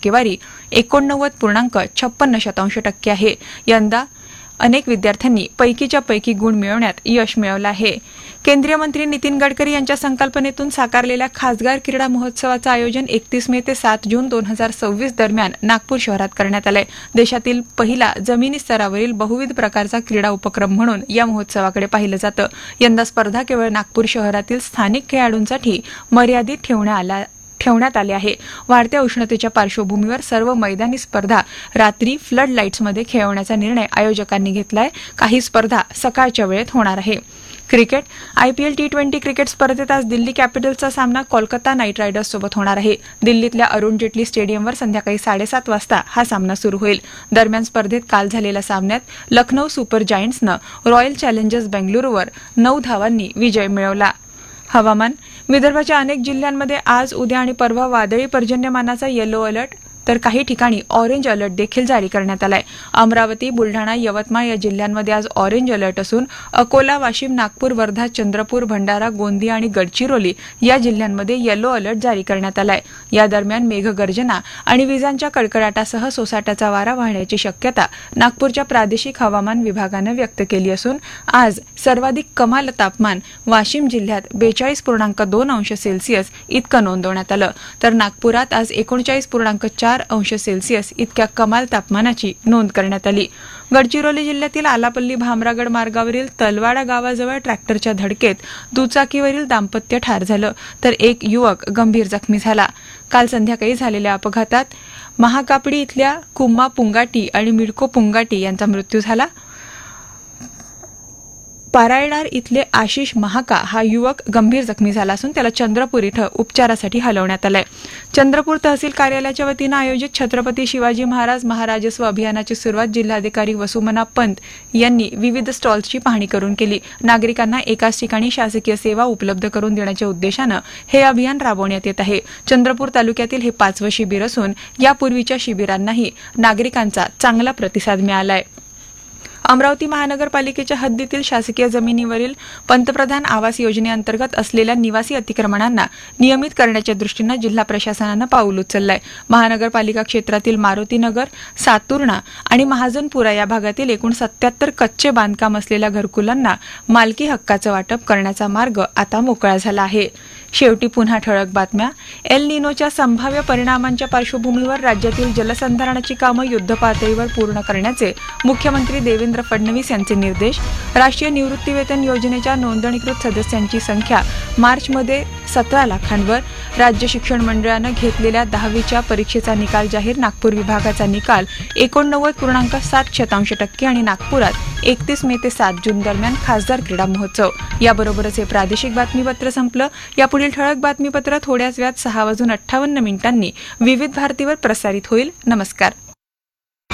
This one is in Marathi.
टक्केवारी 89.56% आहे. यंदा अनेक विद्यार्थ्यांनी पैकीच्या पैकी गुण मिळवण्यात यश मिळवलं आहे. केंद्रीय मंत्री नितीन गडकरी यांच्या संकल्पनेतून साकारलेल्या खासदार क्रीडा महोत्सवाचं आयोजन 31 मे ते 7 जून 2026 दरम्यान नागपूर शहरात करण्यात आलंय. देशातील पहिला जमिनी स्तरावरील बहुविध प्रकारचा क्रीडा उपक्रम म्हणून या महोत्सवाकडे पाहिलं जातं. यंदा स्पर्धा केवळ नागपूर शहरातील स्थानिक खेळाडूंसाठी मर्यादित ठेवण्यात आले आहे. वाढत्या उष्णतेच्या पार्श्वभूमीवर सर्व मैदानी स्पर्धा रात्री फ्लड लाईट्समध्ये खेळवण्याचा निर्णय आयोजकांनी घेतलाय. काही स्पर्धा सकाळच्या वेळेत होणार आहे. क्रिकेट IPL T20 क्रिकेट स्पर्धेत आज दिल्ली कॅपिटल्सचा सामना कोलकाता नाईट रायडर्स सोबत होणार आहे. दिल्लीतल्या अरुण जेटली स्टेडियमवर संध्याकाळी 7:30 वाजता हा सामना सुरू होईल. दरम्यान स्पर्धेत काल झालेल्या सामन्यात लखनौ सुपर जायंट्सनं रॉयल चॅलेंजर्स बेंगळुरूवर 9 धावांनी विजय मिळवला. हवामान. विदर्भाच्या अनेक जिल्ह्यांमध्ये आज, उद्या आणि परवा वादळी पर्जन्यमानाचा येलो अलर्ट तर काही ठिकाणी ऑरेंज अलर्ट देखील जारी करण्यात आलाय. अमरावती, बुलढाणा, यवतमाळ या जिल्ह्यांमध्ये आज ऑरेंज अलर्ट असून अकोला, वाशिम, नागपूर, वर्धा, चंद्रपूर, भंडारा, गोंदिया आणि गडचिरोली या जिल्ह्यांमध्ये येलो अलर्ट जारी करण्यात आलाय. या दरम्यान मेघगर्जना आणि विजांच्या कडकडाटासह सोसाट्याचा वारा वाहण्याची शक्यता नागपूरच्या प्रादेशिक हवामान विभागानं व्यक्त केली असून आज सर्वाधिक कमाल तापमान वाशिम जिल्ह्यात 42.2 अंश सेल्सिअस इतकं नोंदवण्यात आलं. तर नागपुरात आज 39.4 अंश सेल्सिअस इतक्या कमाल तापमानाची नोंद करण्यात आली. गडचिरोली जिल्ह्यातील आलापल्ली भामरागड मार्गावरील तलवाडा गावाजवळ ट्रॅक्टरच्या धडकेत दुचाकीवरील दाम्पत्य ठार झालं तर एक युवक गंभीर जखमी झाला. काल संध्याकाळी झालेल्या अपघातात महाकापडी इथल्या कुम्मा पुंगाटी आणि मिडको पुंगाटी यांचा मृत्यू झाला. पारायणार इथले आशिष महाका हा युवक गंभीर जखमी झाला असून त्याला चंद्रपूर इथं उपचारासाठी हलवण्यात आलंय. चंद्रपूर तहसील कार्यालयाच्या वतीनं आयोजित छत्रपती शिवाजी महाराज महाराजस्व अभियानाची सुरुवात जिल्हाधिकारी वसुमना पंत यांनी विविध स्टॉल्सची पाहणी करून केली. नागरिकांना एकाच ठिकाणी शासकीय सेवा उपलब्ध करून देण्याच्या उद्देशानं हे अभियान राबवण्यात येत आहे. चंद्रपूर तालुक्यातील हे 5वं शिबिर असून यापूर्वीच्या शिबिरांनाही नागरिकांचा चांगला प्रतिसाद मिळालाय. अमरावती महानगरपालिकेच्या हद्दीतील शासकीय जमिनीवरील पंतप्रधान आवास योजनेअंतर्गत असलेल्या निवासी अतिक्रमणांना नियमित करण्याच्या दृष्टीनं जिल्हा प्रशासनानं पाऊल उचललंय. महानगरपालिका क्षेत्रातील मारुतीनगर, सातुर्णा आणि महाजनपुरा या भागातील एकूण 77 कच्चे बांधकाम असलेल्या घरकुलांना मालकी हक्काचं वाटप करण्याचा मार्ग आता मोकळा झाला आहे. शेवटी पुन्हा ठळक बातम्या. एल निनोच्या संभाव्य परिणामांच्या पार्श्वभूमीवर राज्यातील जलसंधारणाची कामं युद्धपातळीवर पूर्ण करण्याचे मुख्यमंत्री देवेंद्र फडणवीस यांचे निर्देश. राष्ट्रीय निवृत्तीवेतन योजनेच्या नोंदणीकृत सदस्यांची संख्या मार्चमध्ये 17 लाखांवर. राज्य शिक्षण मंडळानं घेतलेल्या 10वीच्या परीक्षेचा निकाल जाहीर. नागपूर विभागाचा निकाल 89.7% आणि नागपुरात 31 मे ते 7 जून दरम्यान खासदार क्रीडा महोत्सव. याबरोबरच हे प्रादेशिक बातमीपत्र संपलं. यापुढील ठळक बातमीपत्र थोड्याच वेळात 6:58 विविध भारतीवर प्रसारित होईल. नमस्कार.